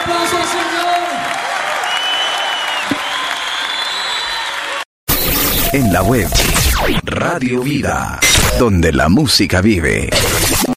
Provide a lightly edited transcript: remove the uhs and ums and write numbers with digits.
aplauso al Señor. En la web, Radio Vida, donde la música vive.